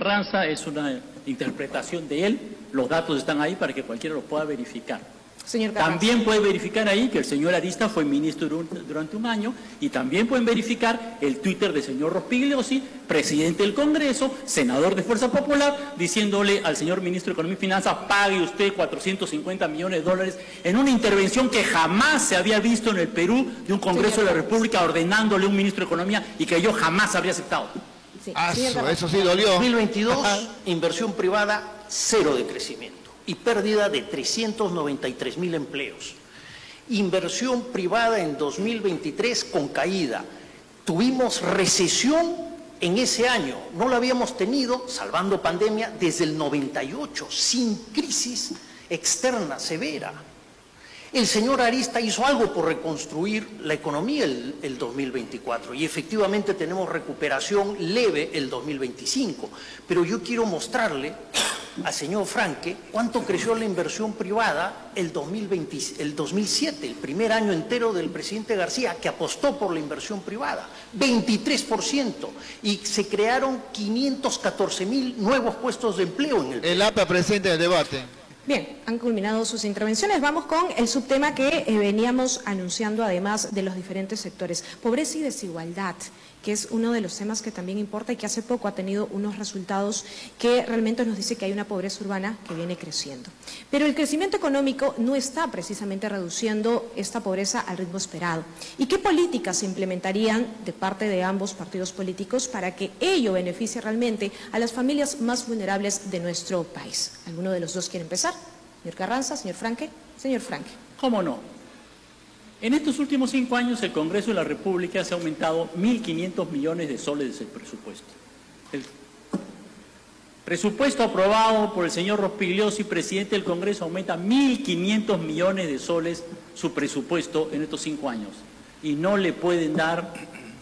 Carranza es una interpretación de él, los datos están ahí para que cualquiera los pueda verificar. Señor Carranza. También puede verificar ahí que el señor Arista fue ministro durante un año y también pueden verificar el Twitter del señor Rospigliosi, presidente del Congreso, senador de Fuerza Popular, diciéndole al señor ministro de Economía y Finanzas, pague usted 450 millones de dólares en una intervención que jamás se había visto en el Perú de un Congreso de la República ordenándole a un ministro de Economía y que yo jamás habría aceptado. Sí. Eso sí dolió. 2022, inversión privada, cero de crecimiento y pérdida de 393.000 empleos. Inversión privada en 2023 con caída. Tuvimos recesión en ese año. No lo habíamos tenido, salvando pandemia, desde el 98, sin crisis externa severa. El señor Arista hizo algo por reconstruir la economía el 2024 y efectivamente tenemos recuperación leve el 2025. Pero yo quiero mostrarle al señor Franque cuánto creció la inversión privada el 2007, el primer año entero del presidente García, que apostó por la inversión privada, 23%, y se crearon 514.000 nuevos puestos de empleo en el Perú. El APA presente en el debate. Bien, han culminado sus intervenciones. Vamos con el subtema que veníamos anunciando, además de los diferentes sectores. Pobreza y desigualdad, que es uno de los temas que también importa y que hace poco ha tenido unos resultados que realmente nos dice que hay una pobreza urbana que viene creciendo. Pero el crecimiento económico no está precisamente reduciendo esta pobreza al ritmo esperado. ¿Y qué políticas se implementarían de parte de ambos partidos políticos para que ello beneficie realmente a las familias más vulnerables de nuestro país? ¿Alguno de los dos quiere empezar? Señor Carranza, señor Franque. Señor Franque. ¿Cómo no? En estos últimos 5 años el Congreso de la República se ha aumentado 1.500 millones de soles de ese presupuesto. El presupuesto aprobado por el señor Rospigliosi, presidente del Congreso, aumenta 1.500 millones de soles su presupuesto en estos 5 años. Y no le pueden dar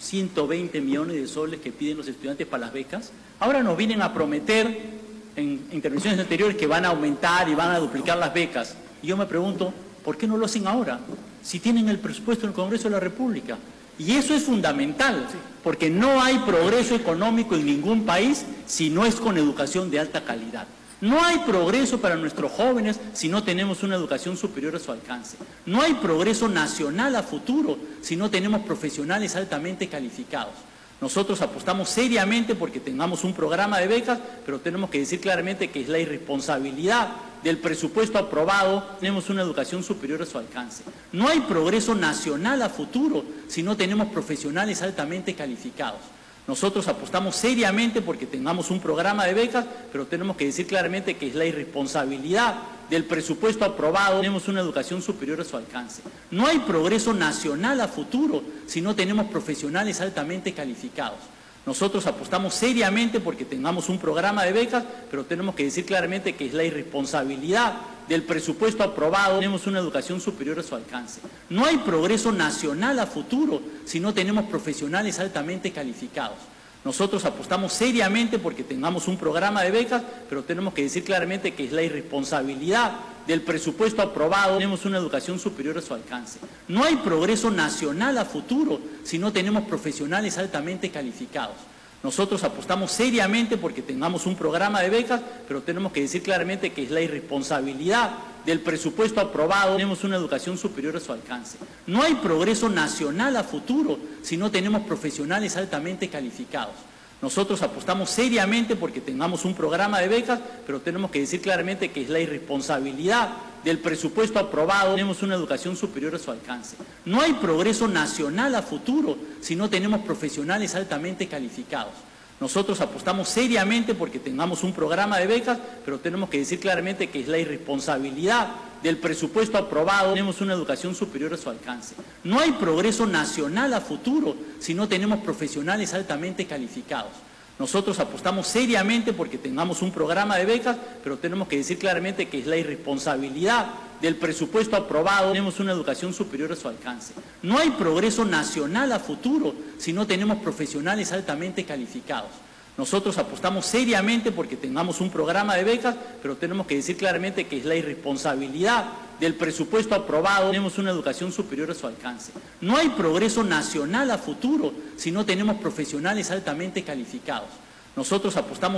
120 millones de soles que piden los estudiantes para las becas. Ahora nos vienen a prometer en intervenciones anteriores que van a aumentar y van a duplicar las becas. Y yo me pregunto, ¿por qué no lo hacen ahora? Si tienen el presupuesto en el Congreso de la República. Y eso es fundamental, porque no hay progreso económico en ningún país si no es con educación de alta calidad. No hay progreso para nuestros jóvenes si no tenemos una educación superior a su alcance. No hay progreso nacional a futuro si no tenemos profesionales altamente calificados. Nosotros apostamos seriamente porque tengamos un programa de becas, pero tenemos que decir claramente que es la irresponsabilidad del presupuesto aprobado, tenemos una educación superior a su alcance. No hay progreso nacional a futuro si no tenemos profesionales altamente calificados. Nosotros apostamos seriamente porque tengamos un programa de becas, pero tenemos que decir claramente que es la irresponsabilidad del presupuesto aprobado, tenemos una educación superior a su alcance. No hay progreso nacional a futuro si no tenemos profesionales altamente calificados. Nosotros apostamos seriamente porque tengamos un programa de becas, pero tenemos que decir claramente que es la irresponsabilidad del presupuesto aprobado, tenemos una educación superior a su alcance. No hay progreso nacional a futuro si no tenemos profesionales altamente calificados. Nosotros apostamos seriamente porque tengamos un programa de becas, pero tenemos que decir claramente que es la irresponsabilidad del presupuesto aprobado, tenemos una educación superior a su alcance. No hay progreso nacional a futuro si no tenemos profesionales altamente calificados. Nosotros apostamos seriamente porque tengamos un programa de becas, pero tenemos que decir claramente que es la irresponsabilidad del presupuesto aprobado, tenemos una educación superior a su alcance. No hay progreso nacional a futuro si no tenemos profesionales altamente calificados. Nosotros apostamos seriamente porque tengamos un programa de becas, pero tenemos que decir claramente que es la irresponsabilidad del presupuesto aprobado, tenemos una educación superior a su alcance. No hay progreso nacional a futuro si no tenemos profesionales altamente calificados. Nosotros apostamos seriamente porque tengamos un programa de becas, pero tenemos que decir claramente que es la irresponsabilidad del presupuesto aprobado, tenemos una educación superior a su alcance. No hay progreso nacional a futuro si no tenemos profesionales altamente calificados. Nosotros apostamos seriamente porque tengamos un programa de becas, pero tenemos que decir claramente que es la irresponsabilidad del presupuesto aprobado, tenemos una educación superior a su alcance. No hay progreso nacional a futuro si no tenemos profesionales altamente calificados. Nosotros apostamos seriamente porque tengamos un programa de becas, pero tenemos que decir claramente que es la irresponsabilidad del presupuesto aprobado, tenemos una educación superior a su alcance. No hay progreso nacional a futuro si no tenemos profesionales altamente calificados. Nosotros apostamos